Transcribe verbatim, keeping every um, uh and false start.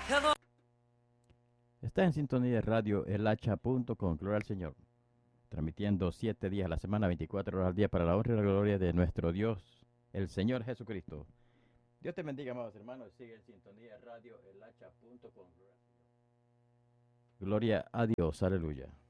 Está en sintonía de radio el hacha punto com, gloria al Señor. Transmitiendo siete días a la semana, veinticuatro horas al día para la honra y la gloria de nuestro Dios, el Señor Jesucristo. Dios te bendiga, amados hermanos. Sigue en sintonía de radio el hacha punto com. Gloria a Dios, aleluya.